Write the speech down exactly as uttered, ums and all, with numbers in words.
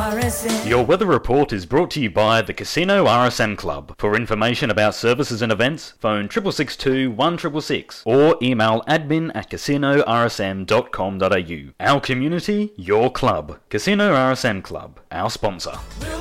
R S M. Your weather report is brought to you by the Casino R S M Club. For information about services and events, phone six six six two, one six six six or email admin at casino r s m dot com dot a u. Our community, your club. Casino R S M Club, our sponsor. We'll